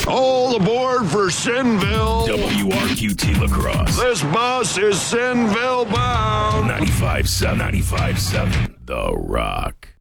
All aboard for Sinville. WRQT Lacrosse. This bus is Sinville bound. 95.7, The Rock.